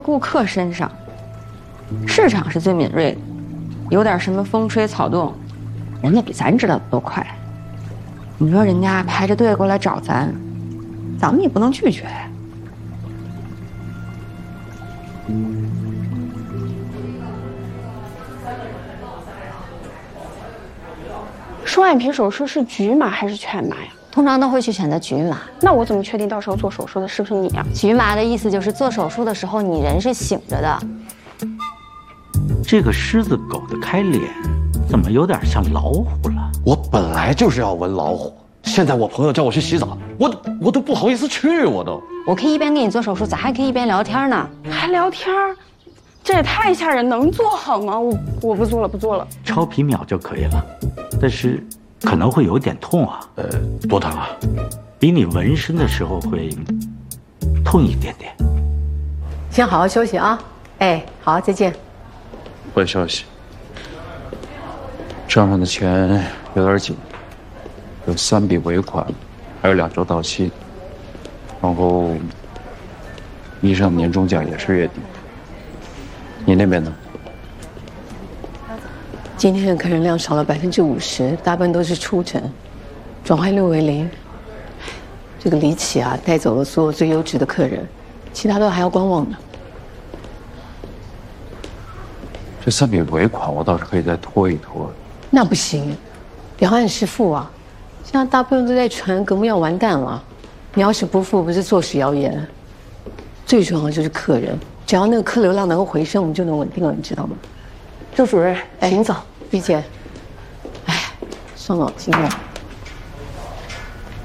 顾客身上，市场是最敏锐的，有点什么风吹草动，人家比咱知道的都快。你说人家排着队过来找咱，咱们也不能拒绝呀。 双眼皮手术是局麻还是全麻呀？ 通常都会去选择局麻。 那我怎么确定到时候做手术的是不是你呀？ 局麻的意思就是做手术的时候你人是醒着的。 这个狮子狗的开脸，怎么有点像老虎了？ 我本来就是要闻老虎，现在我朋友叫我去洗澡，我都不好意思去， 我可以一边给你做手术，咱还可以一边聊天呢。 还聊天？这也太吓人，能做好吗？我不做了，不做了。 超皮秒就可以了，但是可能会有点痛啊。 多疼啊？ 比你纹身的时候会痛一点点。 先好好休息啊！哎，好，再见。 会休息。账上的钱有点紧，有3笔尾款，还有2周到期。然后，医生年终奖也是月底。你那边呢？ 今天的客人量少了50%，大部分都是出诊，转换率为0。这个李启啊，带走了所有最优质的客人，其他都还要观望呢。 这3笔尾款我倒是可以再拖一拖。 那不行，两岸是付啊，现在大部分都在传革命要完蛋了，你要是不付，不是坐实谣言。最重要的就是客人，只要那个客流量能够回升，我们就能稳定了，你知道吗？ 周主任，请走。 玉姐，哎，伤脑筋了。